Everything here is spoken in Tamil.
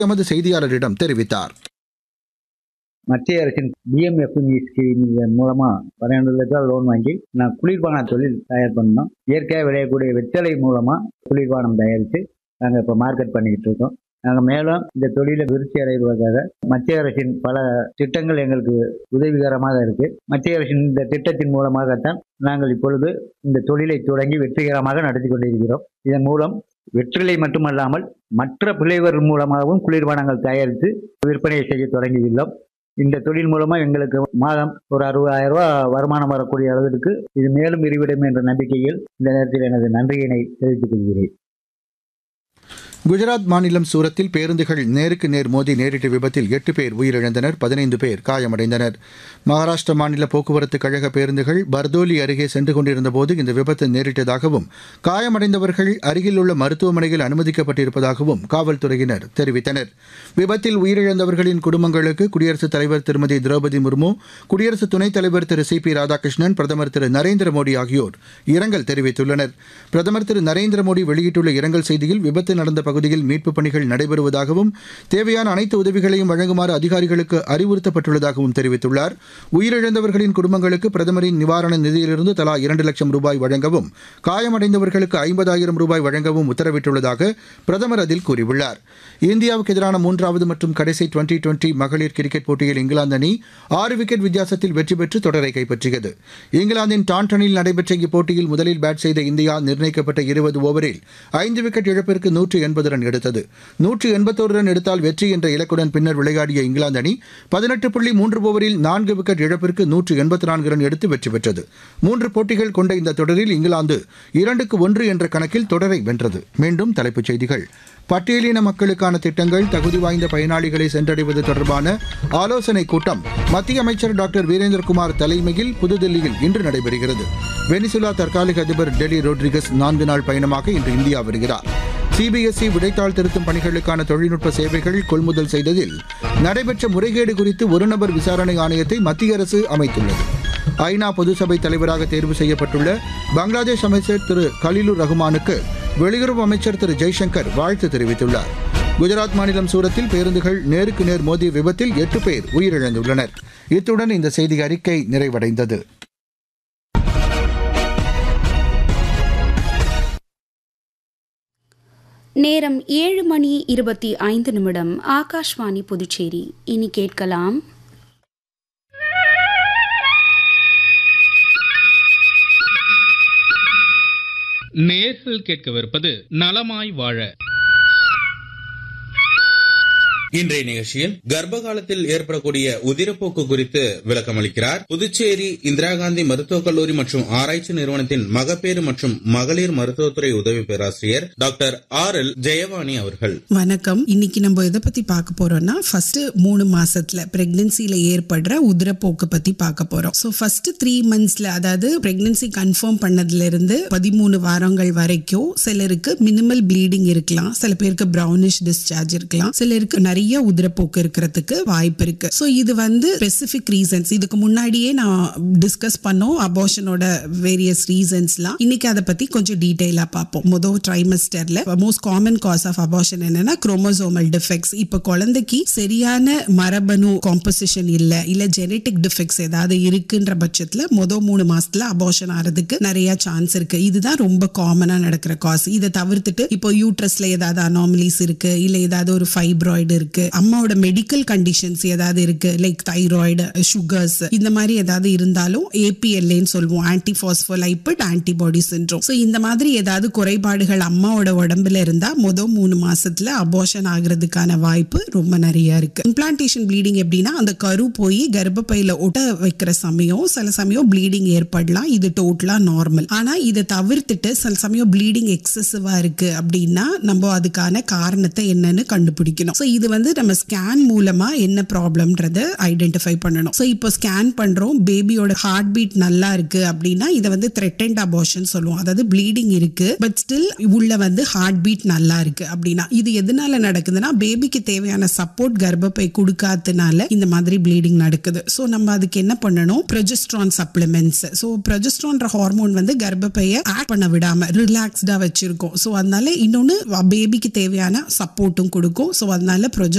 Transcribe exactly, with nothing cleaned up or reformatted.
எமது செய்தியாளரிடம் தெரிவித்தார். மத்திய அரசின் பிஎம்எஃப்எம்இ ஸ்கீம் மூலமா பன்னெண்டு லட்சம் லோன் வாங்கி நான் குளிர்பான தொழில் தயார் பண்ணோம். இயற்கையாக விளையக்கூடிய வெத்தலை மூலமா குளிர்பானம் தயாரித்து நாங்கள் இப்போ மார்க்கெட் பண்ணிக்கிட்டு இருக்கோம். நாங்கள் மேலும் இந்த தொழிலை விருத்தி அடைவதற்காக மத்திய அரசின் பல திட்டங்கள் எங்களுக்கு உதவிகரமாக இருக்கு. மத்திய அரசின் இந்த திட்டத்தின் மூலமாகத்தான் நாங்கள் இப்பொழுது இந்த தொழிலை தொடங்கி வெற்றிகரமாக நடத்தி கொண்டிருக்கிறோம். இதன் மூலம் வெற்றிலை மட்டுமல்லாமல் மற்ற பிள்ளைவர் மூலமாகவும் குளிர்பானங்கள் தயாரித்து விற்பனை செய்ய தொடங்கியுள்ளோம். இந்த தொழில் மூலமா எங்களுக்கு மாதம் ஒரு அறுபதாயிரம் ரூபாய் வருமானம் வரக்கூடிய அளவிற்கு இது மேலும் விரிவிடும் என்ற நம்பிக்கையில் இந்த நேரத்தில் எனது நன்றியினை தெரிவித்துக் கொள்கிறேன். குஜராத் மாநிலம் சூரத்தில் பேருந்துகள் நேருக்கு நேர் மோதி நேரிட்ட விபத்தில் எட்டு பேர் உயிரிழந்தனர், பதினைந்து பேர் காயமடைந்தனர். மகாராஷ்டிர மாநில போக்குவரத்து கழக பேருந்துகள் பர்தோலி அருகே சென்று கொண்டிருந்தபோது இந்த விபத்து நேரிட்டதாகவும் காயமடைந்தவர்கள் அருகில் உள்ள மருத்துவமனையில் அனுமதிக்கப்பட்டிருப்பதாகவும் காவல்துறையினர் தெரிவித்தனர். விபத்தில் உயிரிழந்தவர்களின் குடும்பங்களுக்கு குடியரசுத் தலைவர் திருமதி திரௌபதி முர்மு, குடியரசு துணைத் தலைவர் திரு சி பி ராதாகிருஷ்ணன், பிரதமர் திரு நரேந்திர மோடி ஆகியோர் இரங்கல் தெரிவித்துள்ளனர். பிரதமர் திரு நரேந்திர மோடி வெளியிட்டுள்ள இரங்கல் செய்தியில் விபத்து நடந்த பகுதியில் மீட்புப் பணிகள் நடைபெறுவதாகவும் தேவையான அனைத்து உதவிகளையும் வழங்குமாறு அதிகாரிகளுக்கு அறிவுறுத்தப்பட்டுள்ளதாகவும் தெரிவித்துள்ளார். உயிரிழந்தவர்களின் குடும்பங்களுக்கு பிரதமரின் நிவாரண நிதியிலிருந்து தலா இரண்டு லட்சம் ரூபாய் வழங்கவும், காயமடைந்தவர்களுக்கு ஐம்பதாயிரம் ரூபாய் வழங்கவும் உத்தரவிட்டுள்ளதாக பிரதமர் அதில் கூறியுள்ளார். இந்தியாவுக்கு எதிரான மூன்றாவது மற்றும் கடைசி டுவெண்டி டுவெண்டி மகளிர் கிரிக்கெட் போட்டியில் இங்கிலாந்து அணி ஆறு விக்கெட் வித்தியாசத்தில் வெற்றி பெற்று தொடரை கைப்பற்றியது. இங்கிலாந்தின் டாண்டனில் நடைபெற்ற இப்போட்டியில் முதலில் பேட் செய்த இந்தியா நிர்ணயிக்கப்பட்ட இருபது ஓவரில் ஐந்து விக்கெட் இழப்பிற்கு நூற்று எண்பது ரன் எடுத்தது. நூற்று எண்பத்தோரு ரன் எடுத்தால் வெற்றி என்ற இலக்குடன் பின்னர் விளையாடிய இங்கிலாந்து அணி பதினெட்டு புள்ளி மூன்று ஓவரில் நான்கு விக்கெட் இழப்பிற்கு நூற்று எண்பத்தி நான்கு ரன் எடுத்து வெற்றி பெற்றது. மூன்று போட்டிகள் கொண்ட இந்த தொடரில் இங்கிலாந்து இரண்டுக்கு ஒன்று என்ற கணக்கில் தொடரை வென்றது. மீண்டும் தலைப்புச் செய்திகள். பட்டியலின மக்களுக்கான திட்டங்கள் தகுதி வாய்ந்த பயனாளிகளை சென்றடைவது தொடர்பான ஆலோசனைக் கூட்டம் மத்திய அமைச்சர் டாக்டர் வீரேந்திரகுமார் தலைமையில் புதுதில்லியில் இன்று நடைபெறுகிறது. வெனிசுலா தற்காலிக அதிபர் டெலி ரோட்ரிகஸ் நான்கு நாள் பயணமாக இன்று இந்தியா வருகிறார். சிபிஎஸ்இ விடைத்தாள் திருத்தும் பணிகளுக்கான தொழில்நுட்ப சேவைகள் கொள்முதல் செய்ததில் நடைபெற்ற முறைகேடு குறித்து ஒருநபர் விசாரணை ஆணையத்தை மத்திய அரசு அமைத்துள்ளது. ஐநா பொதுசபை தலைவராக தேர்வு செய்யப்பட்டுள்ள பங்களாதேஷ் அமைச்சர் திரு கலீலுர் ரஹ்மானுக்கு வெளியுறவு அமைச்சர் திரு ஜெய்சங்கர் வாழ்த்து தெரிவித்துள்ளார். குஜராத் மாநிலம் சூரத்தில் பேருந்துகள் நேருக்கு நேர் மோதிய விபத்தில் எட்டு பேர் உயிரிழந்துள்ளனர். இத்துடன் இந்த செய்தி அறிக்கை நிறைவடைந்தது. நேரம் ஏழு மணி இருபத்தி ஐந்து நிமிடம். ஆகாஷ்வாணி புதுச்சேரி. இனி கேட்கலாம் நேர்கள் கேட்கவிருப்பது நலமாய் வாழ. இன்றைய நிகழ்ச்சியில் கர்ப்ப காலத்தில் ஏற்படக்கூடிய உதிரப்போக்கு குறித்து விளக்கம் அளிக்கிறார் புதுச்சேரி இந்திரா காந்தி மருத்துவக் கல்லூரி மற்றும் ஆராய்ச்சி நிறுவனத்தின் மகப்பேறு மற்றும் மகளிர் மருத்துவத்துறை உதவி பேராசிரியர் டாக்டர் ஆர் எல் ஜெயவாணி அவர்கள். வணக்கம். இன்னைக்கு நம்ம எதை பத்தி பார்க்க போறோம்னா ஃபர்ஸ்ட் மூணு மாசத்துல பிரெக்னன்சில ஏற்படுற உதிரப்போக்கு பத்தி பார்க்க போறோம். சோ ஃபர்ஸ்ட் த்ரீ மந்த்ஸ்ல அதாவது பிரெக்னன்சி கன்ஃபார்ம் பண்ணதுல இருந்து பதிமூணு வாரங்கள் வரைக்கும் சிலருக்கு மினிமல் ப்ளீடிங் இருக்கலாம், சில பேருக்கு பிரவுனிஷ் டிஸ்சார்ஜ் இருக்கலாம், சிலருக்கு நிறைய உதிரப்போக்கு இருக்கிறதுக்கு வாய்ப்பு இருக்கு. சோ இது வந்து ஸ்பெசிபிக் ரீசன்ஸ். இதுக்கு முன்னாடியே நான் டிஸ்கஸ் பண்ணோம் அபார்ஷனோட வேரியஸ் ரீசன்ஸ்லாம். இன்னைக்கு அதை பத்தி கொஞ்சம் டீடைலா பார்ப்போம். முதல் ட்ரைமஸ்டர்ல most common cos of abortion என்னன்னா குரோமோசோமல் டிஃபெக்ட்ஸ். இப்ப குழந்தைக்கு சரியான மரபணு காம்போசிஷன் இல்ல இல்ல ஜெனெட்டிக் டிஃபெக்ட்ஸ் ஏதாவது இருக்குன்ற பட்சத்துல முதல் மூணு மாசத்துல அபார்ஷன் ஆறதுக்கு நிறைய சான்ஸ் இருக்கு. இதுதான் ரொம்ப காமனா நடக்கிற காஸ். இதை தவிர்த்துட்டு இப்போ யூட்ரஸ்ல ஏதாவது அனாமலிஸ் இருக்கு, இல்ல ஏதாவது ஒரு ஃபைப்ராய்டு இருக்கு, அம்மாவோட மெடிக்கல் கண்டிஷன்ஸ் ஏதாவது இருக்கு லைக் தைராய்டு, சுகர்ஸ், இந்த மாதிரி ஏதாவது இருந்தாலும் ஏபிஎல்ஏன்னு சொல்லுவோம், ஆன்டி பாஸ்போலைபிட் ஆன்டிபாடி சிண்ட்ரோம். சோ இந்த மாதிரி ஏதாவது குறைபாடுகள் அம்மாவோட உடம்புல இருந்தா முதல் மூணு மாசத்துல அபார்ஷன் ஆகிறதுக்கான வாய்ப்பு ரொம்ப நிறைய இருக்கு. இம்ப்ளான்டேஷன் ப்ளீடிங் எப்படின்னா அந்த கரு போய் கர்ப்பப்பையில ஒட்ட வைக்கிற சமயம் சில சமயம் ப்ளீடிங் ஏற்படலாம். இது டோட்டலா நார்மல். ஆனா இதை தவிர்த்துட்டு சில சமயம் ப்ளீடிங் எக்ஸசிவா இருக்கு அப்படின்னா நம்ம அதுக்கான காரணத்தை என்னன்னு கண்டுபிடிக்கணும். சோ இது வந்து நம்ம ஸ்கேன் மூலமா என்ன ப்ராப்ளம்ன்றத ஐடென்டிஃபை பண்ணணும். சோ இப்போ ஸ்கேன் பண்றோம், பேபியோட ஹார்ட் பீட் நல்லா இருக்கு அப்படின்னா இதை வந்து த்ரெட்டன்ட் அபார்ஷன் சொல்லுவோம். அதாவது ப்ளீடிங் இருக்கு பட் ஸ்டில் உள்ள வந்து ஹார்ட் பீட் நல்லா இருக்கு அப்படின்னா இது எதனால நடக்குதுன்னா பேபிக்கு தேவையான சப்போர்ட் கர்ப்பப்பை கொடுக்காதனால இந்த மாதிரி ப்ளீடிங் நடக்குது. சோ நம்ம அதுக்கு என்ன பண்ணணும், ப்ரொஜெஸ்ட்ரான் சப்ளிமெண்ட்ஸ். சோ ப்ரொஜெஸ்ட்ரான்ற ஹார்மோன் வந்து கர்ப்பப்பையை ஆக்ட் பண்ண விடாம ரிலாக்ஸ்டா வச்சிருக்கோம். சோ அதனால இன்னொன்னு பேபிக்கு தேவையான சப்போர்ட்டும் கொடுக்கும். சோ அதனால